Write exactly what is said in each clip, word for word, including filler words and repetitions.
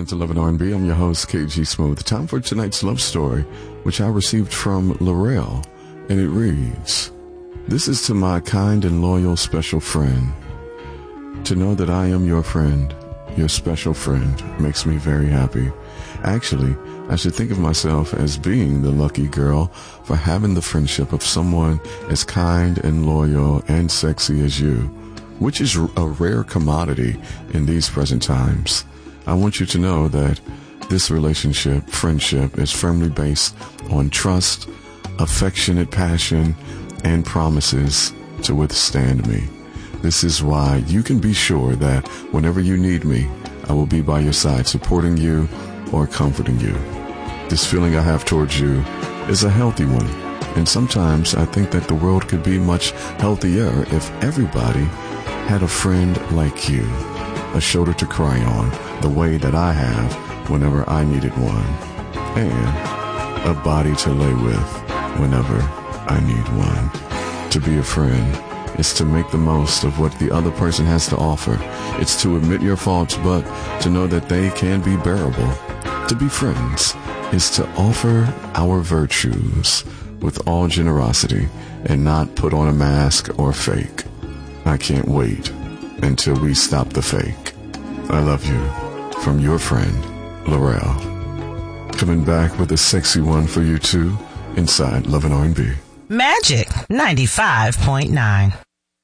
listening to Love and R and B. I'm your host, K G Smooth. Time for tonight's love story, which I received from Laurel, and it reads, "This is to my kind and loyal special friend. To know that I am your friend, your special friend, makes me very happy. Actually, I should think of myself as being the lucky girl for having the friendship of someone as kind and loyal and sexy as you, which is a rare commodity in these present times. I want you to know that this relationship, friendship, is firmly based on trust, affectionate passion, and promises to withstand me. This is why you can be sure that whenever you need me, I will be by your side supporting you or comforting you. This feeling I have towards you is a healthy one, and sometimes I think that the world could be much healthier if everybody had a friend like you, a shoulder to cry on the way that I have whenever I needed one, and a body to lay with whenever I need one. To be a friend is to make the most of what the other person has to offer. It's to admit your faults, but to know that they can be bearable. To be friends is to offer our virtues with all generosity and not put on a mask or fake. I can't wait until we stop the fake. I love you. From your friend, Laurel." Coming back with a sexy one for you too, inside Love and R and B. Magic ninety-five point nine.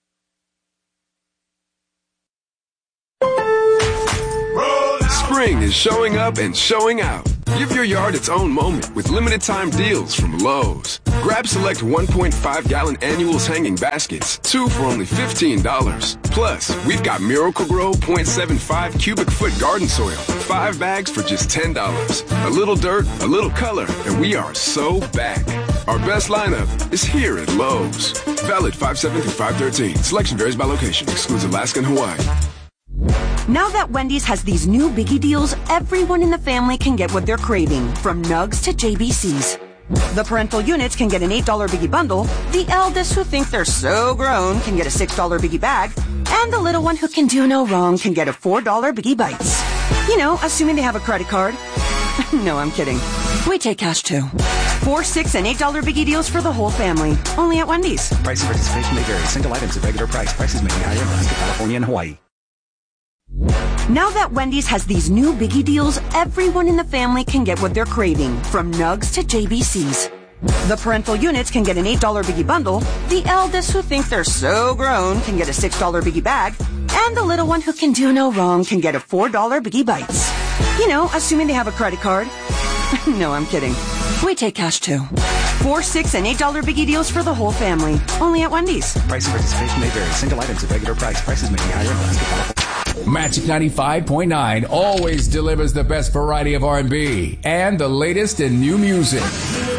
Spring is showing up and showing out. Give your yard its own moment with limited time deals from Lowe's. Grab select one point five gallon annuals hanging baskets, two for only fifteen dollars. Plus, we've got Miracle-Gro point seven five cubic foot garden soil, five bags for just ten dollars. A little dirt, a little color, and we are so back. Our best lineup is here at Lowe's. Valid five seven through five thirteen. Selection varies by location. Excludes Alaska and Hawaii. Now that Wendy's has these new biggie deals, everyone in the family can get what they're craving, from nugs to J B Cs. The parental units can get an eight dollar biggie bundle, the eldest who think they're so grown can get a six dollar biggie bag, and the little one who can do no wrong can get a four dollar biggie bites. You know, assuming they have a credit card. No, I'm kidding. We take cash too. Four, six, and eight dollar biggie deals for the whole family. Only at Wendy's. Price and participation may vary. Single items at regular price. Prices may be higher in Alaska, California, and Hawaii. Now that Wendy's has these new biggie deals, everyone in the family can get what they're craving, from nugs to J B Cs. The parental units can get an eight dollar biggie bundle, the eldest who think they're so grown can get a six dollar biggie bag, and the little one who can do no wrong can get a four dollar biggie bites. You know, assuming they have a credit card. No, I'm kidding. We take cash too. Four, six, and eight dollar biggie deals for the whole family. Only at Wendy's. Price and participation may vary. Single items at regular price. Prices may be higher in Alaska, California. Magic ninety-five point nine always delivers the best variety of R and B and the latest in new music.